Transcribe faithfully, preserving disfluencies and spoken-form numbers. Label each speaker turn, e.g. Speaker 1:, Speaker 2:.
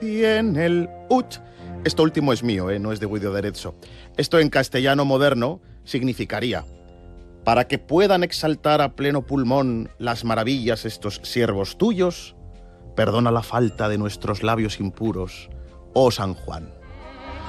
Speaker 1: y en el ut. Esto último es mío, ¿eh? No es de Guido de Arezzo. Esto en castellano moderno significaría: para que puedan exaltar a pleno pulmón las maravillas estos siervos tuyos, perdona la falta de nuestros labios impuros, oh San Juan.